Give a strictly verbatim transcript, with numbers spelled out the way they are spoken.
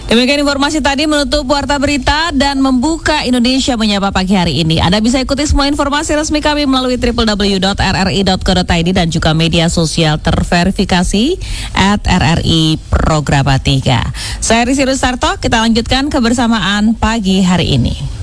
Demikian informasi tadi menutup Warta Berita dan membuka Indonesia Menyapa pagi hari ini. Anda bisa ikuti semua informasi resmi kami melalui w w w dot r r i dot co dot i d dan juga media sosial terverifikasi at r r i Programa tiga. Saya Risi Rustarto, kita lanjutkan kebersamaan pagi hari ini.